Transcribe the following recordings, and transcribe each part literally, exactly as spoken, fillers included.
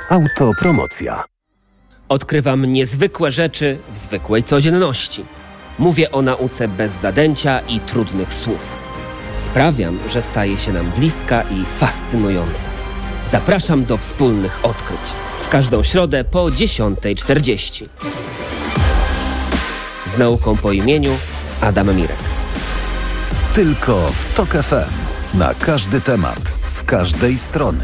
Autopromocja. Odkrywam niezwykłe rzeczy w zwykłej codzienności. Mówię o nauce bez zadęcia i trudnych słów. Sprawiam, że staje się nam bliska i fascynująca. Zapraszam do wspólnych odkryć. W każdą środę po dziesiąta czterdzieści. Z nauką po imieniu Adam Mirek. Tylko w Tok F M. Na każdy temat, z każdej strony.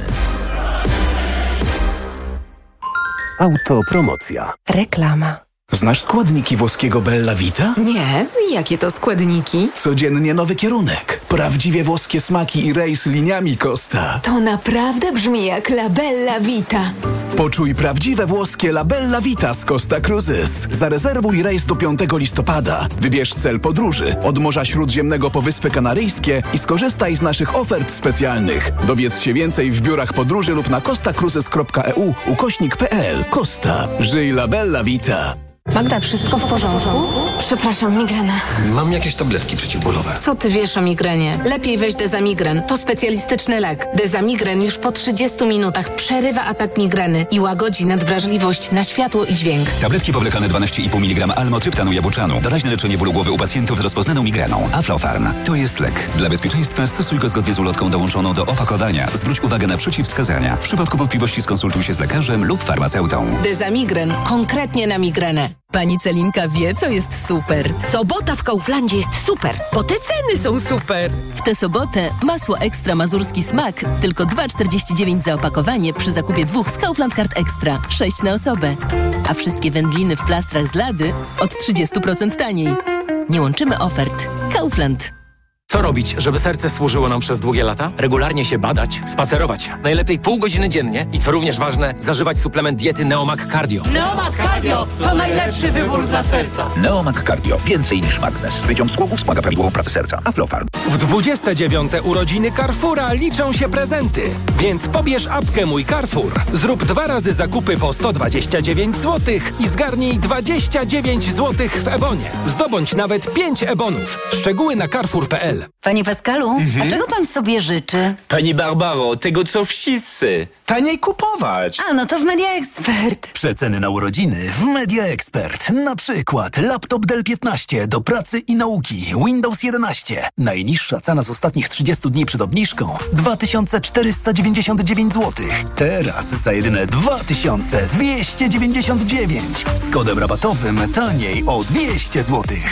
Autopromocja. Reklama. Znasz składniki włoskiego Bella Vita? Nie, jakie to składniki? Codziennie nowy kierunek. Prawdziwie włoskie smaki i rejs liniami Costa. To naprawdę brzmi jak La Bella Vita. Poczuj prawdziwe włoskie La Bella Vita z Costa Cruises. Zarezerwuj rejs do piątego listopada. Wybierz cel podróży od Morza Śródziemnego po Wyspy Kanaryjskie i skorzystaj z naszych ofert specjalnych. Dowiedz się więcej w biurach podróży lub na costacruises kropka e u ukośnik kropka p l. Costa. Żyj La Bella Vita. Magda, wszystko w porządku? Przepraszam, migrena. Mam jakieś tabletki przeciwbólowe. Co ty wiesz o migrenie? Lepiej weź Dezamigren. To specjalistyczny lek. Dezamigren już po trzydziestu minutach przerywa atak migreny i łagodzi nadwrażliwość na światło i dźwięk. Tabletki powlekane dwanaście i pół miligrama almotryptanu jabłczanu. Doraźne leczenie bólu głowy u pacjentów z rozpoznaną migreną. Aflofarm. To jest lek. Dla bezpieczeństwa stosuj go zgodnie z ulotką dołączoną do opakowania. Zwróć uwagę na przeciwwskazania. W przypadku wątpliwości skonsultuj się z lekarzem lub farmaceutą. Dezamigren. Konkretnie na migrenę. Pani Celinka wie, co jest super. Sobota w Kauflandzie jest super, bo te ceny są super. W tę sobotę masło ekstra mazurski smak tylko dwa czterdzieści dziewięć za opakowanie przy zakupie dwóch z Kaufland Card Extra. sześć na osobę. A wszystkie wędliny w plastrach z Lady od trzydzieści procent taniej. Nie łączymy ofert. Kaufland. Co robić, żeby serce służyło nam przez długie lata? Regularnie się badać, spacerować. Najlepiej pół godziny dziennie i co również ważne, zażywać suplement diety Neomag Cardio. Neomag Cardio to najlepszy wybór dla serca. Neomag Cardio. Więcej niż magnes. Wyciąg z głowów wspomaga prawidłową pracę serca. Aflofarm. W dwudzieste dziewiąte urodziny Carrefoura liczą się prezenty. Więc pobierz apkę Mój Carrefour. Zrób dwa razy zakupy po sto dwadzieścia dziewięć złotych i zgarnij dwadzieścia dziewięć złotych w Ebonie. Zdobądź nawet pięć Ebonów. Szczegóły na carrefour kropka p l. Panie Pascalu, mhm. a czego pan sobie życzy? Pani Barbaro, tego co wszyscy. Taniej kupować. A, no to w Media Expert. Przeceny na urodziny w Media Expert. Na przykład laptop Dell piętnaście do pracy i nauki. Windows jedenaście. Najniższa cena z ostatnich trzydziestu dni przed obniżką dwa tysiące czterysta dziewięćdziesiąt dziewięć złotych. Teraz za jedyne dwa tysiące dwieście dziewięćdziesiąt dziewięć. Z kodem rabatowym taniej o dwieście złotych.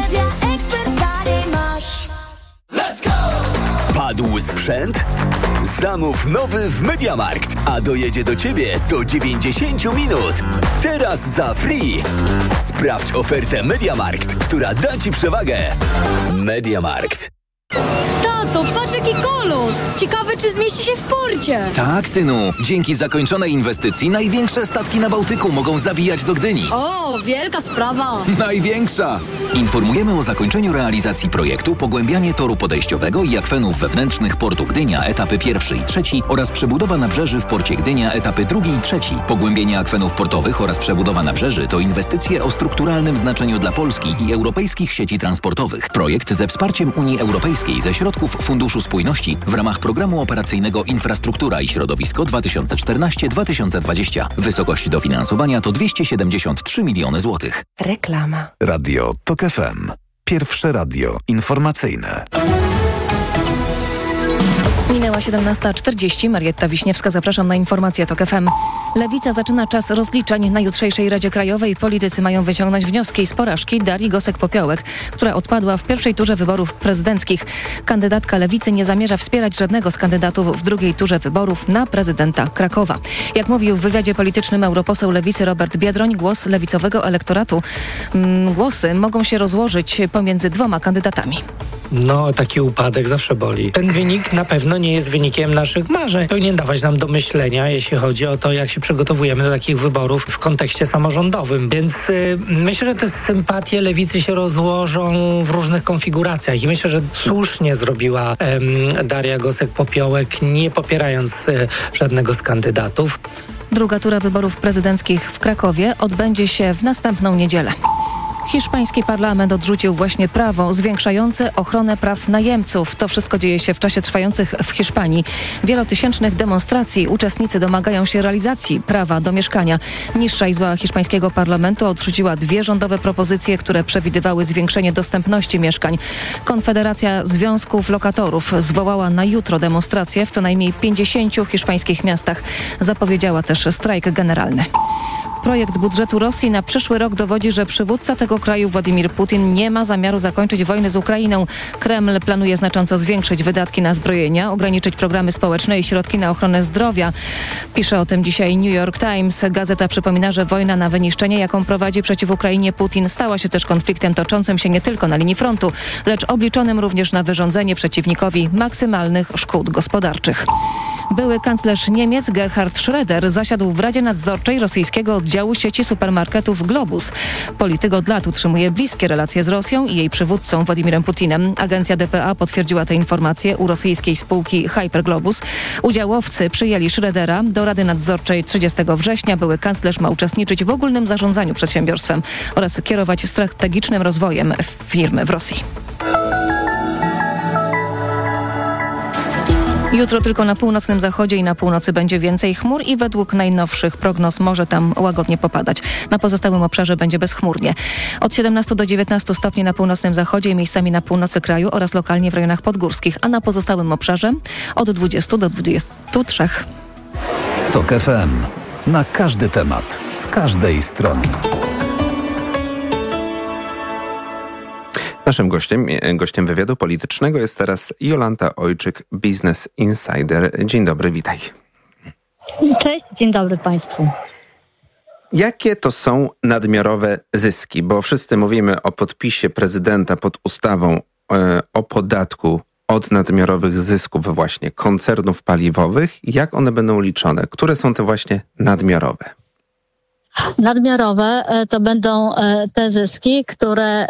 Padł sprzęt? Zamów nowy w MediaMarkt, a dojedzie do Ciebie do dziewięćdziesiąt minut. Teraz za free. Sprawdź ofertę MediaMarkt, która da Ci przewagę. MediaMarkt. Tato, patrz jaki kolos! Ciekawe, czy zmieści się w porcie. Tak, synu. Dzięki zakończonej inwestycji największe statki na Bałtyku mogą zawijać do Gdyni. O, wielka sprawa. Największa! Informujemy o zakończeniu realizacji projektu Pogłębianie toru podejściowego i akwenów wewnętrznych portu Gdynia, etapy pierwszy i trzeci oraz przebudowa nabrzeży w porcie Gdynia, etapy drugi i trzeci. Pogłębienie akwenów portowych oraz przebudowa nabrzeży to inwestycje o strukturalnym znaczeniu dla Polski i europejskich sieci transportowych. Projekt ze wsparciem Unii Europejskiej ze środków Funduszu Spójności w ramach Programu Operacyjnego Infrastruktura i Środowisko dwa tysiące czternaście do dwa tysiące dwudziestego. Wysokość dofinansowania to dwieście siedemdziesiąt trzy miliony złotych. Reklama. Radio Tok F M. Pierwsze radio informacyjne. Minęła siedemnasta czterdzieści. Marietta Wiśniewska, zapraszam na informacje Tok F M. Lewica zaczyna czas rozliczeń. Na jutrzejszej Radzie Krajowej politycy mają wyciągnąć wnioski z porażki Darii Gosek-Popiołek, która odpadła w pierwszej turze wyborów prezydenckich. Kandydatka Lewicy nie zamierza wspierać żadnego z kandydatów w drugiej turze wyborów na prezydenta Krakowa. Jak mówił w wywiadzie politycznym europoseł Lewicy Robert Biedroń, głos lewicowego elektoratu, mm, głosy mogą się rozłożyć pomiędzy dwoma kandydatami. No, taki upadek zawsze boli. Ten wynik na pewno nie jest wynikiem naszych marzeń. Powinien dawać nam do myślenia, jeśli chodzi o to, jak się przygotowujemy do takich wyborów w kontekście samorządowym. Więc y, myślę, że te sympatie lewicy się rozłożą w różnych konfiguracjach i myślę, że słusznie zrobiła y, Daria Gosek-Popiołek, nie popierając y, żadnego z kandydatów. Druga tura wyborów prezydenckich w Krakowie odbędzie się w następną niedzielę. Hiszpański parlament odrzucił właśnie prawo zwiększające ochronę praw najemców. To wszystko dzieje się w czasie trwających w Hiszpanii wielotysięcznych demonstracji. Uczestnicy domagają się realizacji prawa do mieszkania. Niższa Izba hiszpańskiego parlamentu odrzuciła dwie rządowe propozycje, które przewidywały zwiększenie dostępności mieszkań. Konfederacja Związków Lokatorów zwołała na jutro demonstracje w co najmniej pięćdziesięciu hiszpańskich miastach. Zapowiedziała też strajk generalny. Projekt budżetu Rosji na przyszły rok dowodzi, że przywódca tego kraju Władimir Putin nie ma zamiaru zakończyć wojny z Ukrainą. Kreml planuje znacząco zwiększyć wydatki na zbrojenia, ograniczyć programy społeczne i środki na ochronę zdrowia. Pisze o tym dzisiaj New York Times. Gazeta przypomina, że wojna na wyniszczenie, jaką prowadzi przeciw Ukrainie Putin, stała się też konfliktem toczącym się nie tylko na linii frontu, lecz obliczonym również na wyrządzenie przeciwnikowi maksymalnych szkód gospodarczych. Były kanclerz Niemiec Gerhard Schröder zasiadł w Radzie Nadzorczej rosyjskiego oddziału sieci supermarketów Globus. Polityk od lat utrzymuje bliskie relacje z Rosją i jej przywódcą Władimirem Putinem. Agencja D P A potwierdziła te informacje u rosyjskiej spółki Hyperglobus. Udziałowcy przyjęli Schrödera do Rady Nadzorczej trzydziestego września. Były kanclerz ma uczestniczyć w ogólnym zarządzaniu przedsiębiorstwem oraz kierować strategicznym rozwojem firmy w Rosji. Jutro tylko na północnym zachodzie i na północy będzie więcej chmur i według najnowszych prognoz może tam łagodnie popadać. Na pozostałym obszarze będzie bezchmurnie. Od siedemnastu do dziewiętnastu stopni na północnym zachodzie i miejscami na północy kraju oraz lokalnie w rejonach podgórskich, a na pozostałym obszarze od dwudziestu do dwudziestu trzech. TOK F M. Na każdy temat, z każdej strony. Naszym gościem, gościem wywiadu politycznego jest teraz Jolanta Ojczyk, Business Insider. Dzień dobry, witaj. Cześć, dzień dobry Państwu. Jakie to są nadmiarowe zyski? Bo wszyscy mówimy o podpisie prezydenta pod ustawą e, o podatku od nadmiarowych zysków właśnie koncernów paliwowych. Jak one będą liczone? Które są te właśnie nadmiarowe? Nadmiarowe to będą te zyski, które...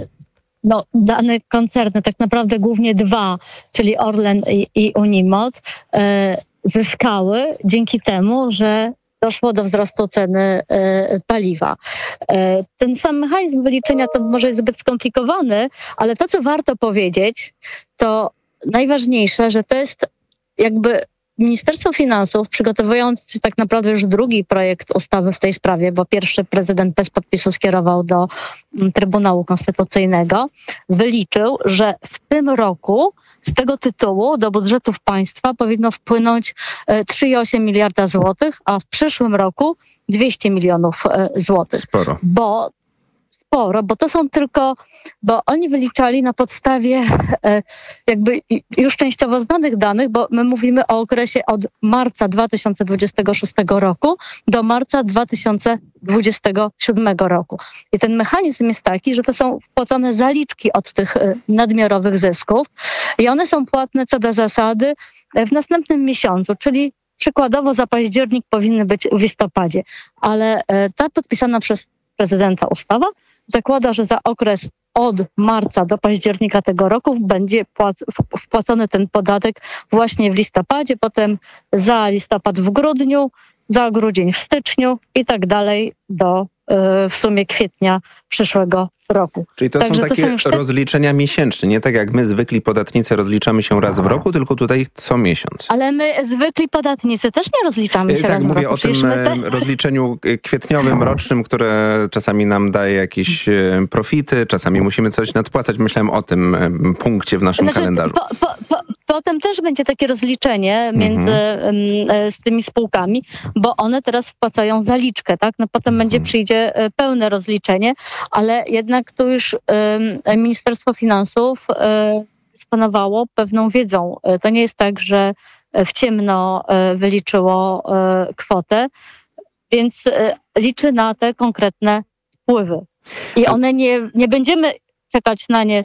No, dane koncerny, tak naprawdę głównie dwa, czyli Orlen i, i Unimot, e, zyskały dzięki temu, że doszło do wzrostu ceny e, paliwa. E, ten sam mechanizm wyliczenia to może jest zbyt skomplikowany, ale to, co warto powiedzieć, to najważniejsze, że to jest jakby Ministerstwo Finansów, przygotowując tak naprawdę już drugi projekt ustawy w tej sprawie, bo pierwszy prezydent bez podpisu skierował do Trybunału Konstytucyjnego, wyliczył, że w tym roku z tego tytułu do budżetów państwa powinno wpłynąć trzy przecinek osiem miliarda złotych, a w przyszłym roku dwieście milionów złotych. Sporo. Bo Sporo, bo to są tylko, bo oni wyliczali na podstawie e, jakby już częściowo znanych danych, bo my mówimy o okresie od marca dwa tysiące dwudziestego szóstego roku do marca dwa tysiące dwudziestego siódmego roku. I ten mechanizm jest taki, że to są wpłacane zaliczki od tych e, nadmiarowych zysków i one są płatne co do zasady w następnym miesiącu, czyli przykładowo za październik powinny być w listopadzie, ale e, ta podpisana przez prezydenta ustawa zakłada, że za okres od marca do października tego roku będzie płac- wpłacony ten podatek właśnie w listopadzie, potem za listopad w grudniu, za grudzień w styczniu i tak dalej do y, w sumie kwietnia przyszłego roku. Czyli to Także są takie to są te... rozliczenia miesięczne, nie tak jak my zwykli podatnicy rozliczamy się raz w roku, tylko tutaj co miesiąc. Ale my zwykli podatnicy też nie rozliczamy się tak, raz w mówię roku. o tym my... rozliczeniu kwietniowym, rocznym, które czasami nam daje jakieś profity, czasami musimy coś nadpłacać. Myślałem o tym punkcie w naszym znaczy, kalendarzu. Po, po, po, potem też będzie takie rozliczenie między mhm. z tymi spółkami, bo one teraz wpłacają zaliczkę, tak? No potem mhm. będzie przyjdzie pełne rozliczenie, ale jednak tu już um, Ministerstwo Finansów um, dysponowało pewną wiedzą. To nie jest tak, że w ciemno um, wyliczyło um, kwotę, więc um, liczy na te konkretne wpływy. I one nie, nie będziemy czekać na nie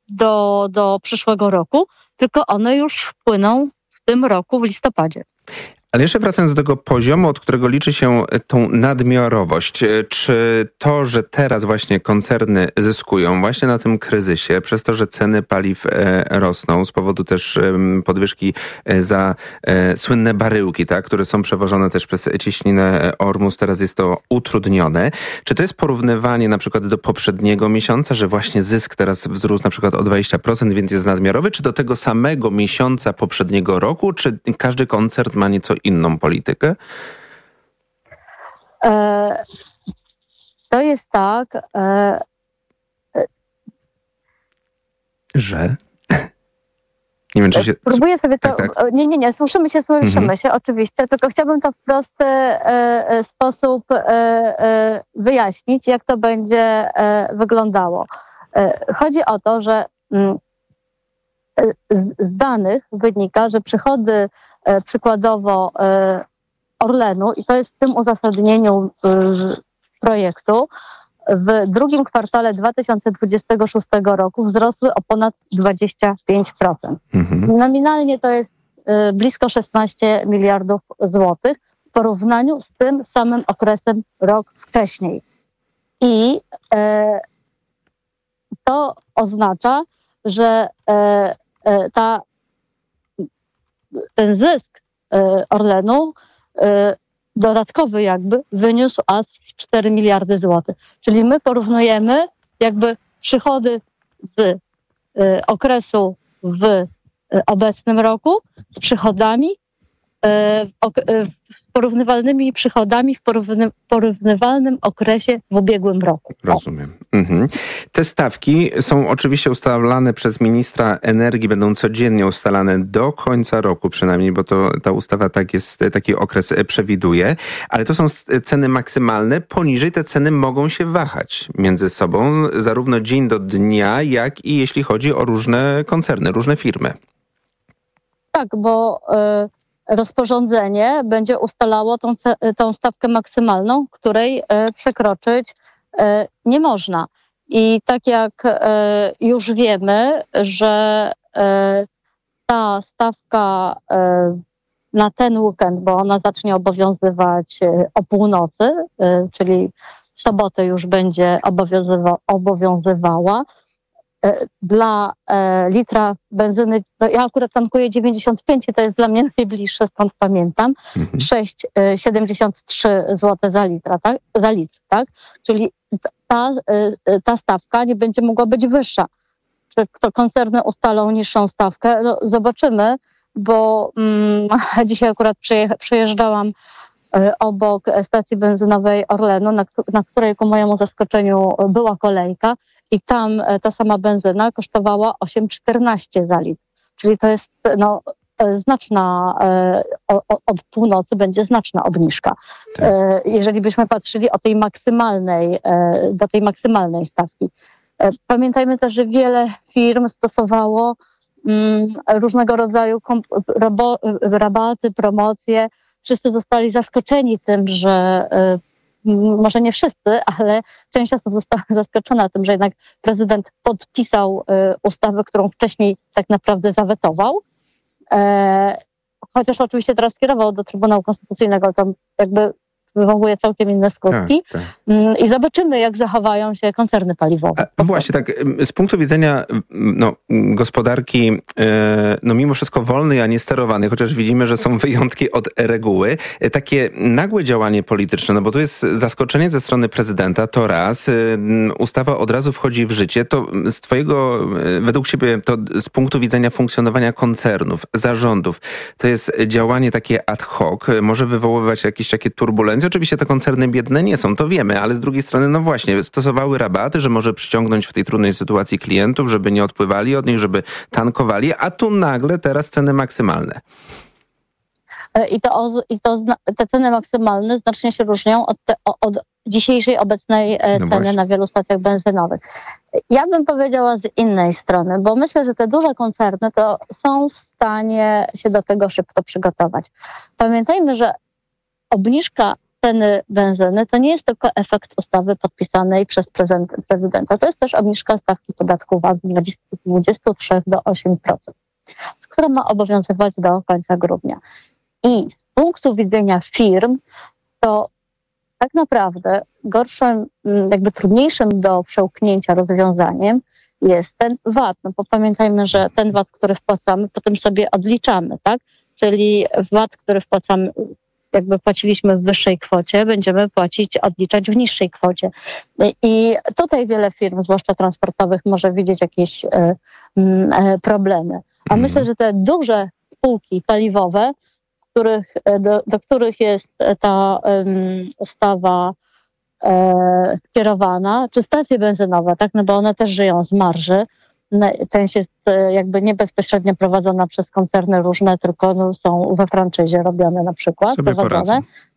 do, do przyszłego roku, tylko one już wpłyną w tym roku w listopadzie. Ale jeszcze wracając do tego poziomu, od którego liczy się tą nadmiarowość, czy to, że teraz właśnie koncerny zyskują właśnie na tym kryzysie, przez to, że ceny paliw rosną z powodu też podwyżki za słynne baryłki, tak, które są przewożone też przez cieśninę Ormus, teraz jest to utrudnione. Czy to jest porównywanie na przykład do poprzedniego miesiąca, że właśnie zysk teraz wzrósł na przykład o dwadzieścia procent, więc jest nadmiarowy, czy do tego samego miesiąca poprzedniego roku, czy każdy koncern ma nieco inną politykę? E, to jest tak, e, że? Nie wiem, czy się... Próbuję sobie to... Tak, tak. Nie, nie, nie, słyszymy się, słyszymy mhm. się, oczywiście, tylko chciałbym to w prosty e, sposób e, e, wyjaśnić, jak to będzie e, wyglądało. E, chodzi o to, że m, z, z danych wynika, że przychody e, przykładowo e, Orlenu, i to jest w tym uzasadnieniu e, projektu, w drugim kwartale dwa tysiące dwudziestego szóstego roku wzrosły o ponad dwadzieścia pięć procent. Mhm. Nominalnie to jest y, blisko szesnaście miliardów złotych w porównaniu z tym samym okresem rok wcześniej. I y, to oznacza, że y, y, ta, ten zysk y, Orlenu y, dodatkowy jakby wyniósł aż cztery miliardy złotych. Czyli my porównujemy jakby przychody z y, okresu w y, obecnym roku z przychodami, y, ok, y, porównywalnymi przychodami w porówny, porównywalnym okresie w ubiegłym roku. Rozumiem. Mhm. Te stawki są oczywiście ustalane przez ministra energii, będą codziennie ustalane do końca roku przynajmniej, bo to ta ustawa tak jest, taki okres przewiduje, ale to są ceny maksymalne. Poniżej te ceny mogą się wahać między sobą, zarówno dzień do dnia, jak i jeśli chodzi o różne koncerny, różne firmy. Tak, bo... Y- rozporządzenie będzie ustalało tą, tą stawkę maksymalną, której e, przekroczyć e, nie można. I tak jak e, już wiemy, że e, ta stawka e, na ten weekend, bo ona zacznie obowiązywać e, o północy, e, czyli w sobotę już będzie obowiązywa, obowiązywała, dla e, litra benzyny, no ja akurat tankuję dziewięćdziesiąt pięć i to jest dla mnie najbliższe, stąd pamiętam, mhm. sześć przecinek siedemdziesiąt trzy złotych za litra, tak? Za litr, tak? Czyli ta, e, ta stawka nie będzie mogła być wyższa. Czy to koncerny ustalą niższą stawkę? No, zobaczymy, bo mm, dzisiaj akurat przyjecha- przyjeżdżałam e, obok stacji benzynowej Orlenu, na, na której ku mojemu zaskoczeniu była kolejka. I tam ta sama benzyna kosztowała osiem przecinek czternaście za litr. Czyli to jest no, znaczna, od północy będzie znaczna obniżka. Tak. Jeżeli byśmy patrzyli o tej maksymalnej, do tej maksymalnej stawki. Pamiętajmy też, że wiele firm stosowało różnego rodzaju rabaty, promocje. Wszyscy zostali zaskoczeni tym, że może nie wszyscy, ale część osób została zaskoczona tym, że jednak prezydent podpisał y, ustawę, którą wcześniej tak naprawdę zawetował. E, chociaż oczywiście teraz skierował do Trybunału Konstytucyjnego, to jakby wywołuje całkiem inne skutki. Tak, tak. I zobaczymy, jak zachowają się koncerny paliwowe. A właśnie tak, z punktu widzenia no, gospodarki, no mimo wszystko wolnej, a nie sterowanej, chociaż widzimy, że są wyjątki od reguły, takie nagłe działanie polityczne, no bo tu jest zaskoczenie ze strony prezydenta, to raz, ustawa od razu wchodzi w życie, to z twojego, według ciebie, to z punktu widzenia funkcjonowania koncernów, zarządów, to jest działanie takie ad hoc, może wywoływać jakieś takie turbulencje. Oczywiście te koncerny biedne nie są, to wiemy, ale z drugiej strony, no właśnie, stosowały rabaty, że może przyciągnąć w tej trudnej sytuacji klientów, żeby nie odpływali od nich, żeby tankowali, a tu nagle teraz ceny maksymalne. I to, i to te ceny maksymalne znacznie się różnią od, te, od dzisiejszej obecnej no ceny właśnie. Na wielu stacjach benzynowych. Ja bym powiedziała z innej strony, bo myślę, że te duże koncerny to są w stanie się do tego szybko przygotować. Pamiętajmy, że obniżka ceny benzyny to nie jest tylko efekt ustawy podpisanej przez prezydenta. To jest też obniżka stawki podatku V A T z dwudziestu trzech do ośmiu procent, która ma obowiązywać do końca grudnia. I z punktu widzenia firm to tak naprawdę gorszym, jakby trudniejszym do przełknięcia rozwiązaniem jest ten V A T. No bo pamiętajmy, że ten V A T, który wpłacamy, potem sobie odliczamy, tak? Czyli V A T, który wpłacamy, jakby płaciliśmy w wyższej kwocie, będziemy płacić, odliczać w niższej kwocie. I tutaj wiele firm, zwłaszcza transportowych, może widzieć jakieś e, e, problemy. A myślę, że te duże spółki paliwowe, których, do, do których jest ta um, ustawa e, skierowana, czy stacje benzynowe, tak, no bo one też żyją z marży. Część jest jakby nie bezpośrednio prowadzona przez koncerny różne, tylko no, są we franczyzie robione na przykład. Sobie poradzą.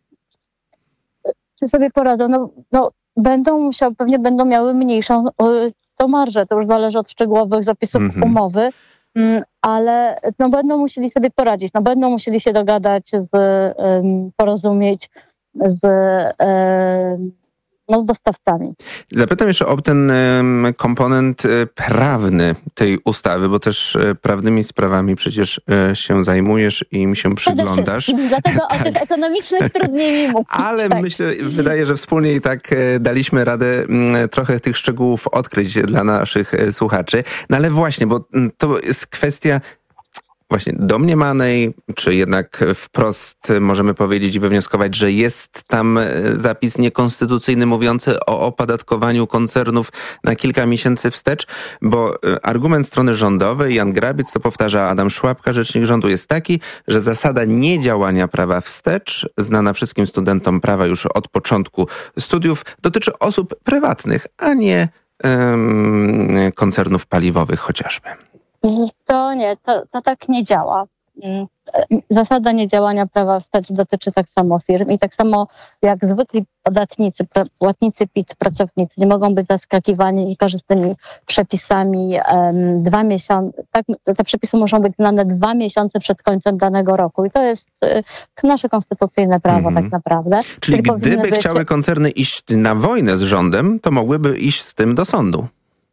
Czy sobie poradzą? No, no będą musiały, pewnie będą miały mniejszą y, tą marżę, to już zależy od szczegółowych zapisów mm-hmm. umowy, y, ale no, będą musieli sobie poradzić, no, będą musieli się dogadać, z, y, porozumieć z y, no, z dostawcami. Zapytam jeszcze o ten um, komponent y, prawny tej ustawy, bo też y, prawnymi sprawami przecież y, się zajmujesz i mi się przyglądasz. Dlatego tak. O tych ekonomicznych trudniej mi mówić. Ale tak. myślę, wydaje, że wspólnie i tak y, daliśmy radę y, trochę tych szczegółów odkryć dla naszych y, słuchaczy. No ale właśnie, bo y, to jest kwestia właśnie domniemanej, czy jednak wprost możemy powiedzieć i wywnioskować, że jest tam zapis niekonstytucyjny mówiący o opodatkowaniu koncernów na kilka miesięcy wstecz, bo argument strony rządowej, Jan Grabiec, to powtarza Adam Szłapka, rzecznik rządu, jest taki, że zasada niedziałania prawa wstecz, znana wszystkim studentom prawa już od początku studiów, dotyczy osób prywatnych, a nie um, koncernów paliwowych chociażby. To nie, to, to tak nie działa. Zasada niedziałania prawa wstecz dotyczy tak samo firm i tak samo jak zwykli podatnicy, płatnicy P I T, pracownicy nie mogą być zaskakiwani niekorzystnymi przepisami um, dwa miesiące. Tak, te przepisy muszą być znane dwa miesiące przed końcem danego roku i to jest y, nasze konstytucyjne prawo mm-hmm. tak naprawdę. Czyli gdyby być... chciały koncerny iść na wojnę z rządem, to mogłyby iść z tym do sądu.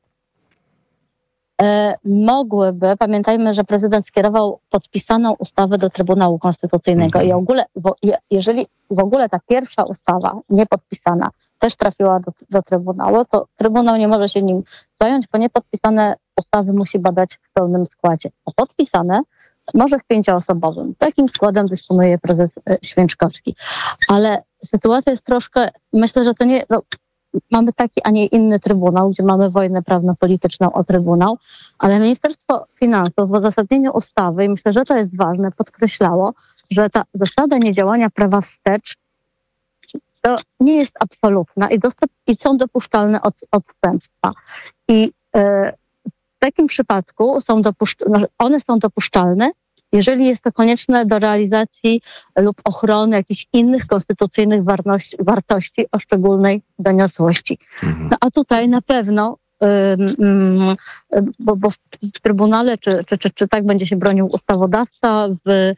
Mogłyby, pamiętajmy, że prezydent skierował podpisaną ustawę do Trybunału Konstytucyjnego mm. i w ogóle, jeżeli w ogóle ta pierwsza ustawa niepodpisana też trafiła do, do Trybunału, to Trybunał nie może się nim zająć, bo niepodpisane ustawy musi badać w pełnym składzie. A podpisane może w pięcioosobowym. Takim składem dysponuje prezes Święczkowski. Ale sytuacja jest troszkę, myślę, że to nie... No, mamy taki, a nie inny Trybunał, gdzie mamy wojnę prawno-polityczną o Trybunał, ale Ministerstwo Finansów w uzasadnieniu ustawy, i myślę, że to jest ważne, podkreślało, że ta zasada niedziałania prawa wstecz to nie jest absolutna i, dostęp, i są dopuszczalne od, odstępstwa. I e, w takim przypadku są dopuszcz- one są dopuszczalne, jeżeli jest to konieczne do realizacji lub ochrony jakichś innych konstytucyjnych wartości, wartości o szczególnej doniosłości. Mhm. No a tutaj na pewno, um, bo, bo w, w Trybunale, czy, czy, czy, czy tak będzie się bronił ustawodawca, w,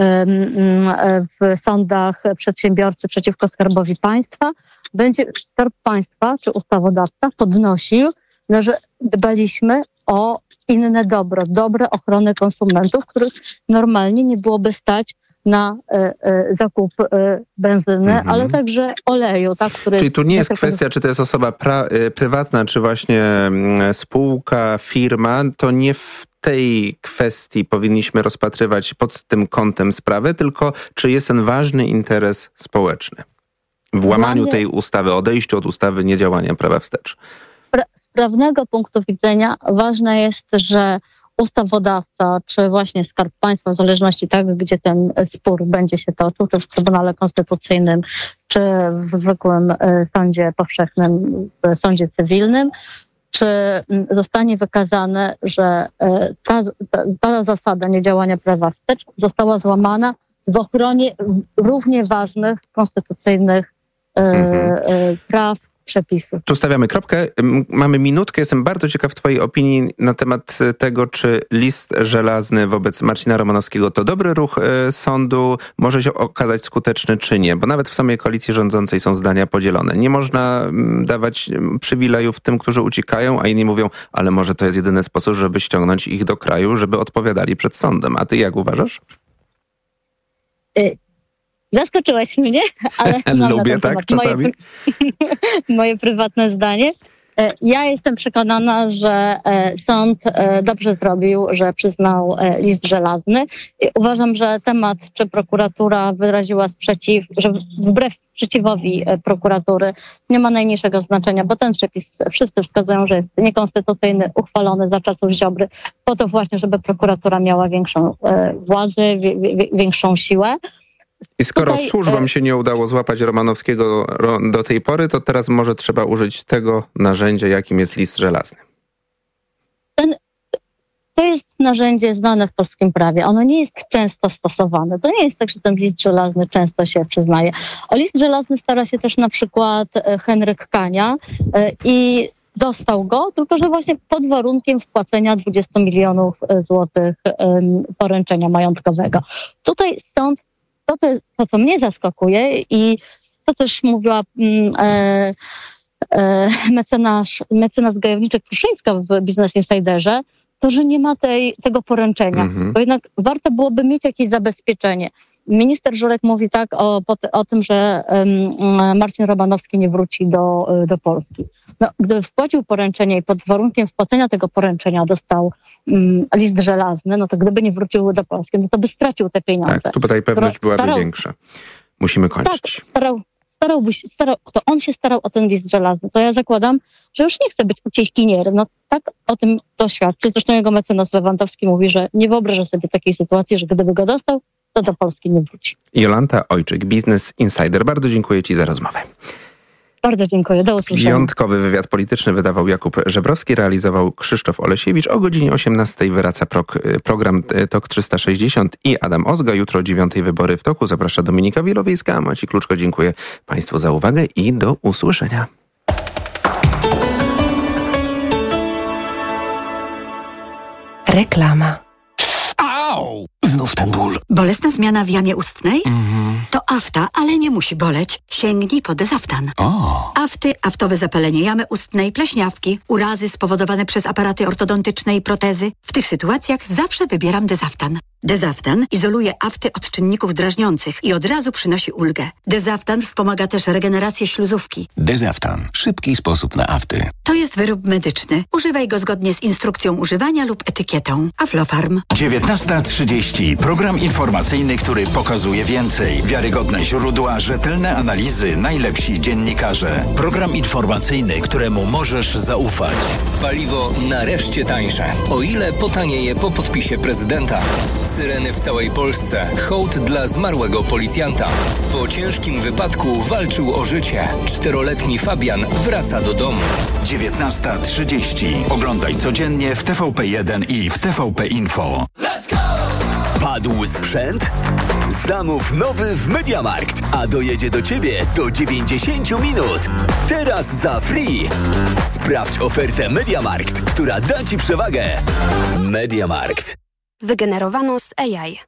um, w sądach przedsiębiorcy przeciwko Skarbowi Państwa, będzie Skarb Państwa czy ustawodawca podnosił, no, że dbaliśmy o inne dobro, dobre ochrony konsumentów, których normalnie nie byłoby stać na y, y, zakup y, benzyny, mhm. ale także oleju. Tak, który Czyli tu nie jest kwestia, czy to jest osoba pra- y, prywatna, czy właśnie y, spółka, firma, to nie w tej kwestii powinniśmy rozpatrywać pod tym kątem sprawy, tylko czy jest ten ważny interes społeczny w łamaniu tej ustawy, odejściu od ustawy niedziałania prawa wstecz. Z prawnego punktu widzenia ważne jest, że ustawodawca, czy właśnie Skarb Państwa, w zależności tak, gdzie ten spór będzie się toczył, czy w Trybunale Konstytucyjnym, czy w zwykłym sądzie powszechnym, w sądzie cywilnym, czy zostanie wykazane, że ta, ta, ta zasada niedziałania prawa wstecz została złamana w ochronie równie ważnych konstytucyjnych mhm. praw, przepisów. Tu stawiamy kropkę. Mamy minutkę. Jestem bardzo ciekaw twojej opinii na temat tego, czy list żelazny wobec Marcina Romanowskiego to dobry ruch y, sądu, może się okazać skuteczny, czy nie. Bo nawet w samej koalicji rządzącej są zdania podzielone. Nie można m, dawać przywilejów tym, którzy uciekają, a inni mówią, ale może to jest jedyny sposób, żeby ściągnąć ich do kraju, żeby odpowiadali przed sądem. A ty jak uważasz? Zaskoczyłaś mnie, ale mam lubię na ten tak temat czasami. Moje, moje prywatne zdanie. Ja jestem przekonana, że sąd dobrze zrobił, że przyznał list żelazny. I uważam, że temat, czy prokuratura wyraziła sprzeciw, że wbrew sprzeciwowi prokuratury nie ma najmniejszego znaczenia, bo ten przepis wszyscy wskazują, że jest niekonstytucyjny, uchwalony za czasów Ziobry, po to właśnie, żeby prokuratura miała większą władzę, większą siłę. I skoro Tutaj, służbom się nie udało złapać Romanowskiego do tej pory, to teraz może trzeba użyć tego narzędzia, jakim jest list żelazny. Ten, to jest narzędzie znane w polskim prawie. Ono nie jest często stosowane. To nie jest tak, że ten list żelazny często się przyznaje. O list żelazny stara się też na przykład Henryk Kania i dostał go, tylko że właśnie pod warunkiem wpłacenia dwudziestu milionów złotych poręczenia majątkowego. Tutaj sąd To, to, to, co mnie zaskakuje i to też mówiła e, e, mecenas, mecenas Gajowniczek-Pruszyńska w Business Insiderze, to, że nie ma tej, tego poręczenia. Mhm. Bo jednak warto byłoby mieć jakieś zabezpieczenie. Minister Żurek mówi tak o, o tym, że um, Marcin Romanowski nie wróci do, do Polski. No, gdyby wpłacił poręczenie i pod warunkiem wpłacenia tego poręczenia dostał um, list żelazny, no to gdyby nie wrócił do Polski, no to by stracił te pieniądze. Tak, tutaj pewność byłaby starał, większa. Musimy kończyć. Tak, starał, starałby się, starał, to on się starał o ten list żelazny. To ja zakładam, że już nie chce być uciekinierem. No tak o tym to świadczy. Zresztą jego mecenas Lewandowski mówi, że nie wyobraża sobie takiej sytuacji, że gdyby go dostał, to do Polski nie wróci. Jolanta Ojczyk, Business Insider. Bardzo dziękuję Ci za rozmowę. Bardzo dziękuję. Do usłyszenia. Piątkowy wywiad polityczny wydawał Jakub Żebrowski, realizował Krzysztof Olesiewicz. O godzinie osiemnastej wraca prog- program Tok trzysta sześćdziesiąt i Adam Ozga. Jutro o dziewiątej wybory w toku. Zaprasza Dominika Wilowiejska, a Maciej Kluczko. Dziękuję Państwu za uwagę i do usłyszenia. Reklama. Au! Znów ten ból. Bolesna zmiana w jamie ustnej? Mhm. To afta, ale nie musi boleć. Sięgnij po Dezaftan. O. Afty, aftowe zapalenie jamy ustnej, pleśniawki, urazy spowodowane przez aparaty ortodontyczne i protezy. W tych sytuacjach zawsze wybieram Dezaftan. Dezaftan izoluje afty od czynników drażniących i od razu przynosi ulgę. Dezaftan wspomaga też regenerację śluzówki. Dezaftan. Szybki sposób na afty. To jest wyrób medyczny. Używaj go zgodnie z instrukcją używania lub etykietą. Aflofarm. dziewiętnasta trzydzieści. Program informacyjny, który pokazuje więcej. Wiarygodne źródła, rzetelne analizy, najlepsi dziennikarze. Program informacyjny, któremu możesz zaufać. Paliwo nareszcie tańsze. O ile potanieje po podpisie prezydenta. Syreny w całej Polsce. Hołd dla zmarłego policjanta. Po ciężkim wypadku walczył o życie. Czteroletni Fabian wraca do domu. dziewiętnasta trzydzieści. Oglądaj codziennie w T V P jeden i w T V P Info. Padł sprzęt? Zamów nowy w MediaMarkt, a dojedzie do Ciebie do dziewięćdziesiąt minut. Teraz za free. Sprawdź ofertę MediaMarkt, która da Ci przewagę. MediaMarkt. Wygenerowano z A I.